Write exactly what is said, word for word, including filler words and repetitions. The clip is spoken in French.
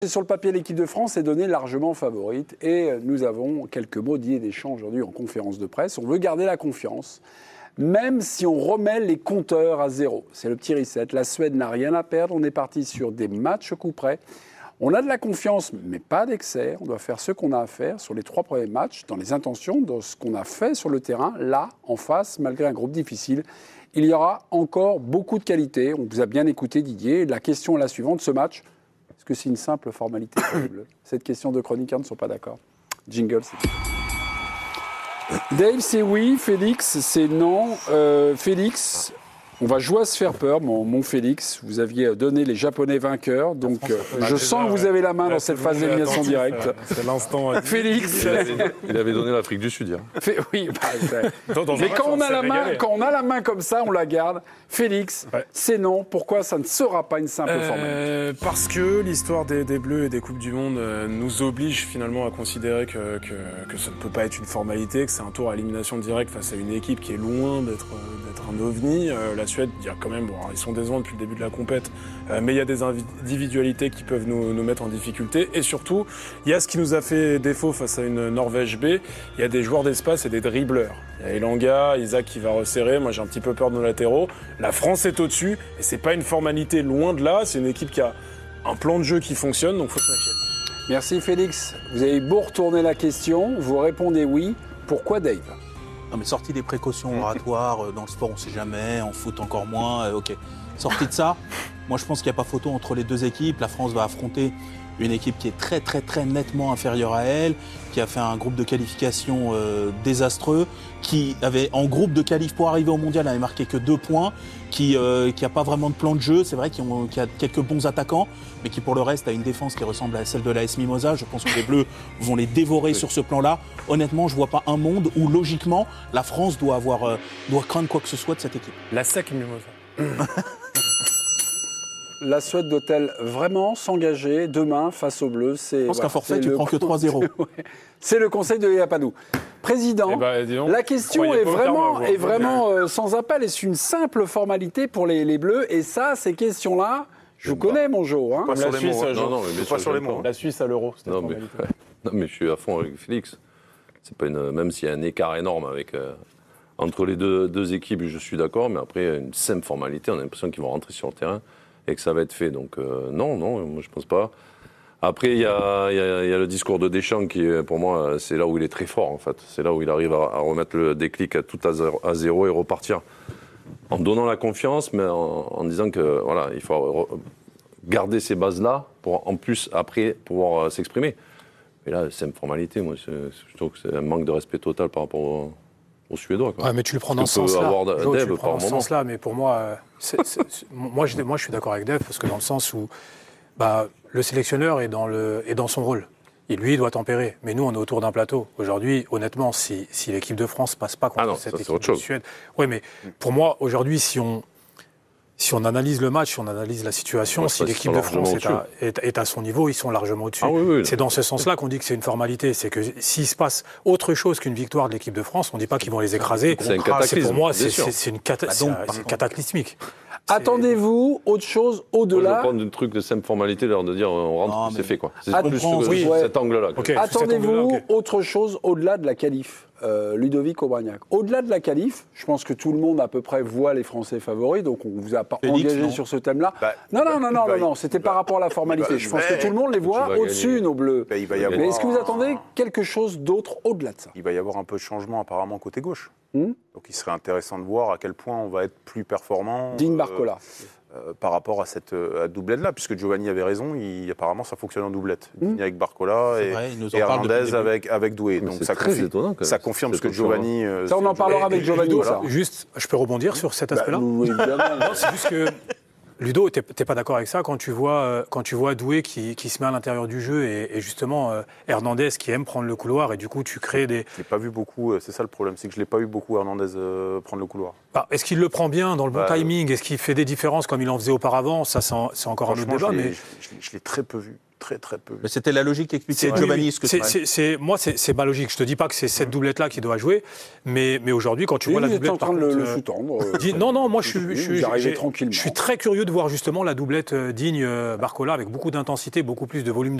Sur le papier, l'équipe de France est donnée largement favorite et nous avons quelques mots d'Didier Deschamps aujourd'hui en conférence de presse. On veut garder la confiance, même si on remet les compteurs à zéro. C'est le petit reset. La Suède n'a rien à perdre. On est parti sur des matchs coup près. On a de la confiance, mais pas d'excès. On doit faire ce qu'on a à faire sur les trois premiers matchs, dans les intentions, dans ce qu'on a fait sur le terrain. Là, en face, malgré un groupe difficile, il y aura encore beaucoup de qualité. On vous a bien écouté, Didier. La question est la suivante. Ce match, est-ce que c'est une simple formalité pour les Bleus ? Cette question de chroniqueurs ne sont pas d'accord. Jingle, c'est... Dave, c'est oui. Félix, c'est non. Euh, Félix, on va jouer à se faire peur. Mon, mon Félix, vous aviez donné les Japonais vainqueurs. Donc, euh, je sens que vous avez la main dans cette phase d'élimination directe. C'est l'instant. Félix. Il avait, il avait donné l'Afrique du Sud hier. Fait, oui, bah, mais quand on, a la main, quand on a la main comme ça, on la garde. Félix, ouais. C'est non. Pourquoi ça ne sera pas une simple euh, formalité ? Parce que l'histoire des, des Bleus et des Coupes du Monde euh, nous oblige finalement à considérer que, que, que ça ne peut pas être une formalité, que c'est un tour à élimination directe face à une équipe qui est loin d'être, d'être un ovni. Euh, la Suède, il y a quand même, bon, ils sont décevants depuis le début de la compète, euh, mais il y a des individualités qui peuvent nous, nous mettre en difficulté. Et surtout, il y a ce qui nous a fait défaut face à une Norvège B, il y a des joueurs d'espace et des dribbleurs. Il y a Elanga, Isaac qui va resserrer, moi j'ai un petit peu peur de nos latéraux. La France est au-dessus, et c'est pas une formalité loin de là, c'est une équipe qui a un plan de jeu qui fonctionne, donc faut se méfier. Merci Félix. Vous avez beau retourner la question, vous répondez oui. Pourquoi Dave ? Non mais sortie des précautions oratoires, dans le sport on sait jamais, en foot encore moins, euh, ok. Sortie de ça, moi je pense qu'il n'y a pas photo entre les deux équipes. La France va affronter une équipe qui est très très très nettement inférieure à elle, qui a fait un groupe de qualification euh, désastreux, qui avait en groupe de qualif pour arriver au mondial n'avait marqué que deux points, qui euh, qui a pas vraiment de plan de jeu. C'est vrai qu'il y a quelques bons attaquants, mais qui pour le reste a une défense qui ressemble à celle de l'A S Mimosa. Je pense que les Bleus vont les dévorer oui. sur ce plan-là. Honnêtement, je vois pas un monde où logiquement la France doit avoir euh, doit craindre quoi que ce soit de cette équipe. La sec Mimosa. La Suède doit-elle vraiment s'engager demain face aux Bleus ? C'est, Je pense voilà, qu'un forfait, tu prends que trois zéro. C'est le conseil de Léa Panou. Président, eh ben, donc, la question est vraiment, est vraiment euh, sans appel. Est-ce une simple formalité pour les, les Bleus ? Et ça, ces questions-là, je vous connais, mon Jo. Hein. Pas sur la les Suisse, mots. Non, non, mais pas sur les mots. La Suisse à l'Euro, c'était non, mais, non, mais je suis à fond avec Félix. C'est pas une, même s'il y a un écart énorme avec... Euh, entre les deux, deux équipes, je suis d'accord, mais après, une simple formalité, on a l'impression qu'ils vont rentrer sur le terrain et que ça va être fait. Donc euh, non, non, moi je pense pas. Après, il y a, y, a, y a le discours de Deschamps qui, pour moi, c'est là où il est très fort, en fait. C'est là où il arrive à, à remettre le déclic à tout à zéro, à zéro et repartir. En donnant la confiance, mais en, en disant que voilà, il faut garder ces bases-là pour, en plus, après, pouvoir euh, s'exprimer. Mais là, c'est une formalité. Moi, c'est, je trouve que c'est un manque de respect total par rapport au... aux Suédois. Quoi. Ouais, mais tu le prends dans ce sens-là. Jo, tu le prends dans ce sens-là, mais pour moi, c'est, c'est, c'est, moi, je, moi, je suis d'accord avec Dave, parce que dans le sens où bah, le sélectionneur est dans, le, est dans son rôle. Et lui, il doit tempérer. Mais nous, on est autour d'un plateau. Aujourd'hui, honnêtement, si, si l'équipe de France ne passe pas contre ah non, cette ça, équipe de Suède... Oui, mais pour moi, aujourd'hui, si on, si on analyse le match, si on analyse la situation, ouais, si l'équipe de France est à, est, est à son niveau, ils sont largement au-dessus. Ah, oui, oui, c'est dans ce sens-là qu'on dit que c'est une formalité. C'est que s'il se passe autre chose qu'une victoire de l'équipe de France, on ne dit pas qu'ils vont les écraser. C'est un cataclysme. Pour moi, c'est, c'est, c'est, une cata- bah donc, c'est, c'est cataclysmique. Attendez-vous autre chose au-delà. Moi, je vais prendre un truc de simple formalité, leur de dire on rentre, non, c'est fait quoi. C'est Att- plus comprends, ce, oui, ouais. cet angle-là. Okay, Attendez-vous angle-là, okay. autre chose au-delà de la qualif, euh, Ludovic Aubragnac. Au-delà de la qualif, je pense que tout le monde à peu près voit les Français favoris, donc on ne vous a pas Félix, engagé non. sur ce thème-là. Bah, non, non, non, non, bah, non, non, c'était bah, par rapport à la formalité. Bah, je pense que tout le monde les voit au-dessus, gagner. Nos Bleus. Bah, il va y avoir... Mais est-ce que vous attendez quelque chose d'autre au-delà de ça ? Il va y avoir un peu de changement apparemment côté gauche. Hmm donc il serait intéressant de voir à quel point on va être plus performant. Dean Barcola. Euh, Euh, par rapport à cette euh, doublette-là, puisque Giovanni avait raison, il, apparemment ça fonctionne en doublette. Mmh. Avec Barcola et, vrai, et Hernandez avec, avec Doué. Mais donc c'est ça, très confi- étonnant, ça confirme ce que Giovanni... Euh, ça, on en parlera avec Giovanni. Ludo, ça. Juste, je peux rebondir sur cet aspect-là bah, oui, évidemment. Non, c'est juste que... Ludo, t'es, t'es pas d'accord avec ça quand tu vois, euh, quand tu vois Doué qui, qui se met à l'intérieur du jeu et, et justement euh, Hernandez qui aime prendre le couloir et du coup tu crées des... Je l'ai pas vu beaucoup, c'est ça le problème, c'est que je l'ai pas vu beaucoup Hernandez euh, prendre le couloir. Bah, est-ce qu'il le prend bien dans le bon bah, timing ? Est-ce qu'il fait des différences comme il en faisait auparavant ? Ça, c'est, c'est encore un autre débat. Je l'ai, mais... je, je, je l'ai très peu vu. très très peu. Mais c'était la logique qu'expliquait Giovanni. Oui, oui. C'est, c'est, moi, c'est, c'est ma logique. Je te dis pas que c'est cette doublette-là qui doit jouer, mais, mais aujourd'hui, quand tu oui, vois la doublette, doublette, en train de contre, le, le sous-tendre. Euh, dis, non, non, moi, je suis, je suis, j'ai, tranquillement. je suis très curieux de voir justement la doublette Digne Barcola avec beaucoup d'intensité, beaucoup plus de volume de